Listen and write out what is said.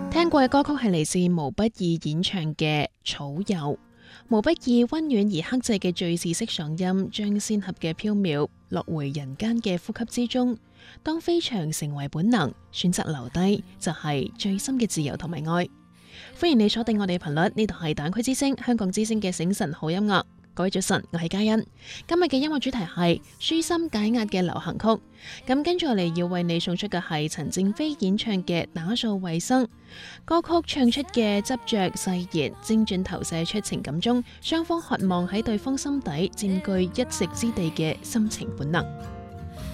聽過嘅歌曲係嚟自毛不易演唱嘅《草友》。毛不易溫婉而克制嘅敘事式嗓音，將仙俠嘅飄渺落回人間嘅呼吸之中。當飛翔成為本能，選擇留低就係最深嘅自由同埋愛。歡迎你鎖定我哋頻率，呢度係大灣區之聲，香港之聲嘅醒晨好音樂。各位早晨，我係嘉欣。今日嘅音樂主題係舒心解壓嘅流行曲。咁跟住落嚟要為你送出嘅係陳正飛演唱嘅《打掃衛生》。歌曲唱出嘅執着誓言，精準投射出情感中雙方渴望喺對方心底佔據一席之地嘅心情本能。